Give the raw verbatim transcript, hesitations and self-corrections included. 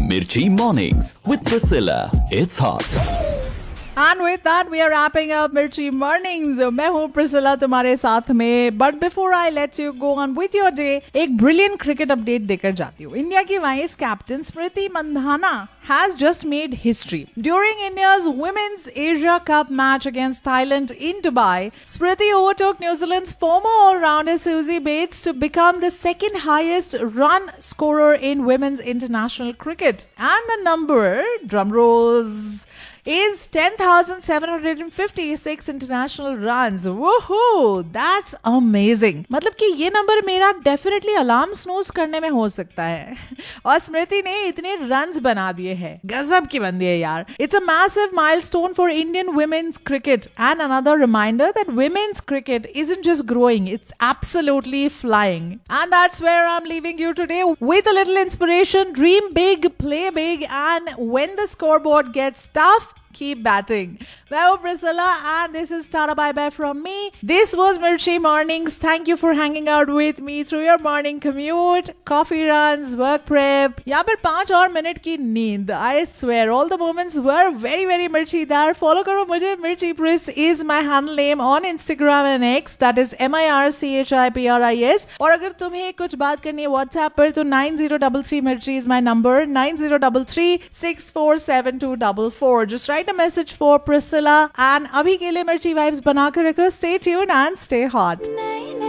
Mirchi Mornings with Priscilla. It's hot. And with that, we are wrapping up Mirchi Mornings. मैं हूँ Priscilla तुम्हारे साथ में. But before I let you go on with your day, एक brilliant cricket update देकर जाती हूँ. India की vice captain Smriti Mandhana has just made history. During India's Women's Asia Cup match against Thailand in Dubai, Smriti overtook New Zealand's former all-rounder Suzie Bates to become the second highest run scorer in women's international cricket. And the number, drum rolls, is ten thousand seven hundred fifty-six international runs. Woohoo! That's amazing. मतलब कि ये number मेरा definitely alarm snooze करने में हो सकता है. और स्मृति ने इतने रन्स बना दिए हैं. गजब की बंदी है यार. It's a massive milestone for Indian women's cricket and another reminder that women's cricket isn't just growing, it's absolutely flying. And that's where I'm leaving you today with a little inspiration. Dream big, play big, and when the scoreboard gets tough, keep batting. Well, Priscilla, and this is Tata Bye Bye from me. This was Mirchi Mornings. Thank you for hanging out with me through your morning commute, coffee runs, work prep, या फिर पांच और minute की नींद. I swear, all the moments were very, very Mirchi there. Follow करो मुझे. Mirchi Pris is my handle name on Instagram and X. That is M I R C H I P R I S. और अगर तुम्हें कुछ बात करनी है WhatsApp पर तो nine zero three three Mirchi is my number. nine zero three three six four seven two four four. Just write a message for Priscilla and अभी के लिए मिर्ची वाइब्स बनाकर रखो. Stay tuned and stay hot.